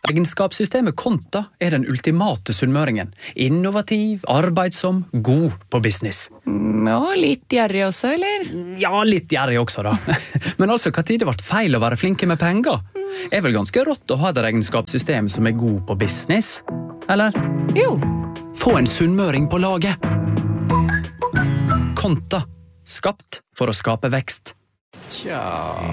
Regnskapssystemet Konta den ultimate sunnmøringen. Innovativ, arbeidsom, god på business. Ja, litt gjerrig også, eller? Ja, litt gjerrig også da. Men altså, hva tid det ble feil å være flinke med penger? Vel ganske rått å ha et regnskapssystem som god på business, eller? Jo. Få en sunnmøring på laget. Konta. Skapt for å skape vekst. Tja...